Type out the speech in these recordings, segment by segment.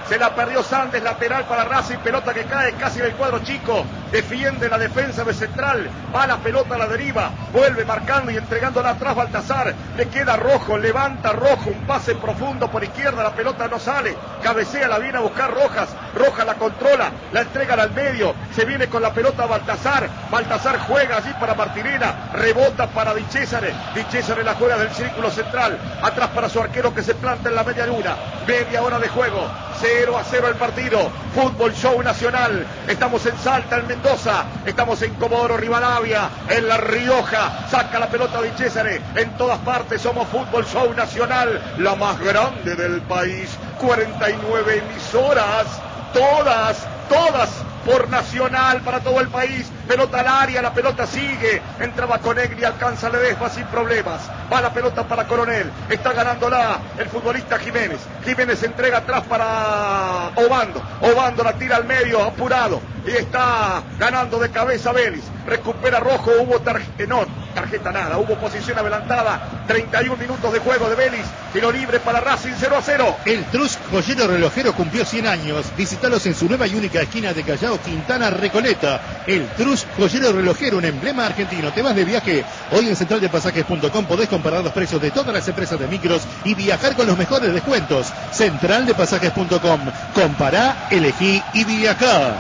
Se la perdió Sandes, lateral para Racing, pelota que cae casi en el cuadro chico. Defiende la defensa de Central. Va la pelota a la deriva. Vuelve marcando y entregándola atrás Baltazar. Le queda Rojo, levanta Rojo. Un pase profundo por izquierda. La pelota no sale. Cabecea, la viene a buscar Rojas. Rojas la controla. La entregan al medio. Se viene con la pelota Baltazar. Baltazar juega allí para Martinena. Rebota para Di Césare. Di Césare la juega del círculo central. Atrás para su arquero que se planta en la media luna. Media hora de juego. 0-0 el partido. Fútbol Show Nacional. Estamos en Salta, en Mendoza. Estamos en Comodoro Rivadavia, en La Rioja. Saca la pelota Di Césare. En todas partes somos Fútbol Show Nacional, la más grande del país. 49 emisoras. Todas por Nacional para todo el país. Pelota al área, la pelota sigue. Entraba Conegli, alcanza Ledesma sin problemas. Va la pelota para Coronel. Está ganándola el futbolista Jiménez. Jiménez entrega atrás para Obando. Obando la tira al medio, apurado. Y está ganando de cabeza Vélez. Recupera Rojo, hubo tarjeta nada. Hubo posición adelantada. 31 minutos de juego de Vélez. Tiro libre para Racing, 0-0. El Trust Joyero Relojero cumplió 100 años. Visítalos en su nueva y única esquina de Callao, Quintana, Recoleta. El Trust Joyero Relojero, un emblema argentino. ¿Te vas de viaje? Hoy en centraldepasajes.com podés comparar los precios de todas las empresas de micros y viajar con los mejores descuentos. Centraldepasajes.com. Compará, elegí y viajá.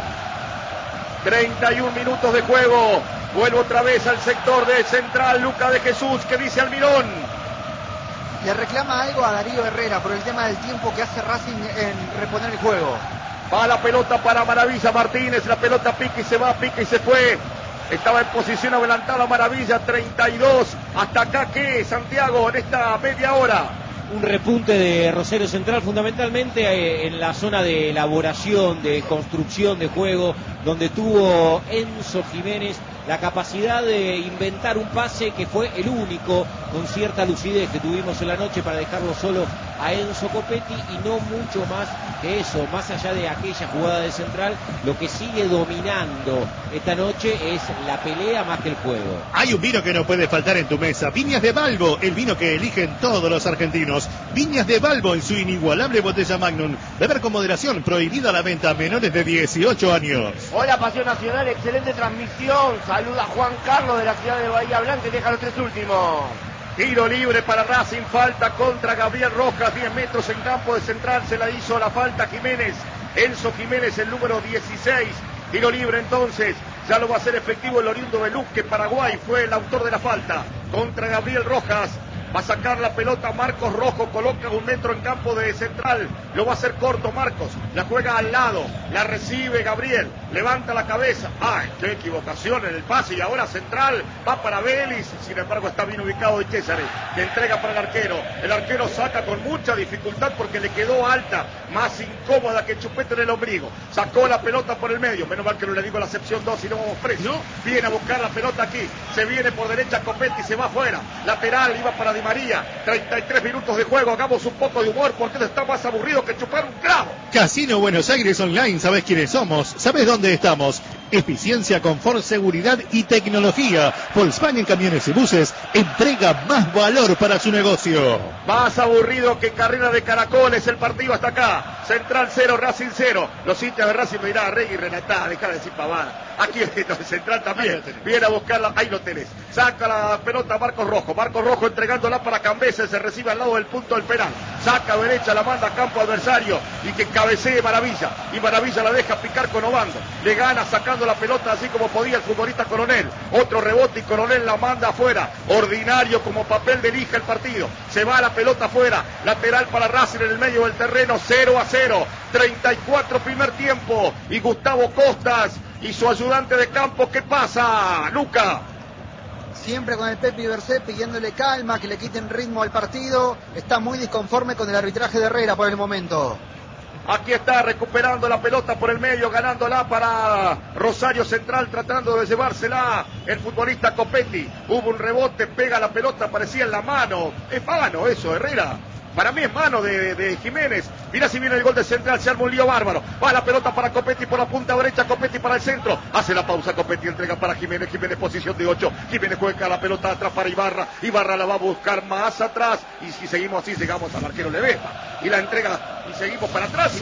31 minutos de juego. Vuelvo otra vez al sector de Central. Luca de Jesús, que dice Almirón. Le reclama algo a Darío Herrera por el tema del tiempo que hace Racing en reponer el juego. Va la pelota para Maravilla Martínez. La pelota pica y se va, pica y se fue. Estaba en posición adelantada Maravilla, 32. ¿Hasta acá qué, Santiago, en esta media hora? Un repunte de Rosario Central, fundamentalmente en la zona de elaboración, de construcción de juego, donde tuvo Enzo Jiménez la capacidad de inventar un pase que fue el único con cierta lucidez que tuvimos en la noche para dejarlo solo a Enzo Copetti, y no mucho más que eso. Más allá de aquella jugada de Central, lo que sigue dominando esta noche es la pelea más que el juego. Hay un vino que no puede faltar en tu mesa. Viñas de Balbo, el vino que eligen todos los argentinos. Viñas de Balbo en su inigualable botella Magnum. Beber con moderación, prohibida la venta a menores de 18 años. Hola, Pasión Nacional, excelente transmisión. Saluda Juan Carlos de la ciudad de Bahía Blanca y deja los tres últimos. Tiro libre para Racing, falta contra Gabriel Rojas, 10 metros en campo de Central, se la hizo la falta Jiménez, Enzo Jiménez, el número 16, tiro libre entonces, ya lo va a hacer efectivo el oriundo de Luque, Paraguay, fue el autor de la falta, contra Gabriel Rojas. Va a sacar la pelota Marcos Rojo, coloca 1 metro en campo de Central, lo va a hacer corto Marcos, la juega al lado, la recibe Gabriel, levanta la cabeza, ¡ay, qué equivocación en el pase! Y ahora Central va para Vélez, sin embargo está bien ubicado de Césare, que entrega para el arquero saca con mucha dificultad porque le quedó alta, más incómoda que Chupete en el ombligo, sacó la pelota por el medio, menos mal que no le digo la sección 2 y no vamos preso, ¿no? Viene a buscar la pelota aquí, se viene por derecha Copetti, se va afuera, lateral, iba para Di María, 33 minutos de juego, hagamos un poco de humor porque esto está más aburrido que chupar un clavo. Casino Buenos Aires Online, ¿sabés quiénes somos? ¿Sabés dónde estamos? Eficiencia, confort, seguridad y tecnología. Volkswagen Camiones y Buses entrega más valor para su negocio. Más aburrido que carrera de caracoles el partido hasta acá. Central 0, Racing 0. Los hinchas de Racing me dirán, Rey y Renatá, deja de decir pavada. Aquí Central también viene a buscarla, ahí lo tenés. Saca la pelota Marcos Rojo entregándola para Cambese, se recibe al lado del punto del penal. Saca derecha, la manda a campo adversario y que cabecee Maravilla. Y Maravilla la deja picar con Obando. Le gana sacando la pelota así como podía el futbolista Coronel. Otro rebote y Coronel la manda afuera. Ordinario como papel de lija el partido. Se va la pelota afuera. Lateral para Racing en el medio del terreno. 0-0. 34 primer tiempo. Y Gustavo Costas y su ayudante de campo. ¿Qué pasa, Luca? Siempre con el Pepi Bercé pidiéndole calma, que le quiten ritmo al partido. Está muy disconforme con el arbitraje de Herrera por el momento. Aquí está recuperando la pelota por el medio, ganándola para Rosario Central, tratando de llevársela el futbolista Copetti. Hubo un rebote, pega la pelota, parecía en la mano. Es mano eso, Herrera. Para mí es mano de Jiménez. Mira si viene el gol de Central, se arma un lío bárbaro. Va la pelota para Copetti por la punta derecha, Copetti para el centro. Hace la pausa, Copetti entrega para Jiménez. Jiménez posición de 8. Jiménez juega la pelota atrás para Ibarra. Ibarra la va a buscar más atrás. Y si seguimos así, llegamos al arquero Ledesma. Y la entrega y seguimos para atrás.